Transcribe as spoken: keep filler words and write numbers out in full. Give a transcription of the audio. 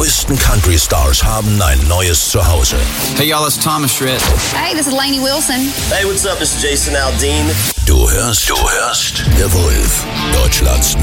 neuesten Country-Stars haben ein neues Zuhause. Hey y'all, it's Thomas Schritt. Hey, this is Lainey Wilson. Hey, what's up? This is Jason Aldean. Du hörst, du hörst The Wolf, Deutschlands